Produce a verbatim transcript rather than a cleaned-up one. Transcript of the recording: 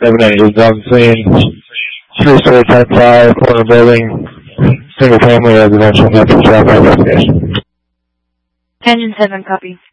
seven eight is on scene. three four ten five, corner building, single family residential, metro traffic investigation. Engine seven, copy.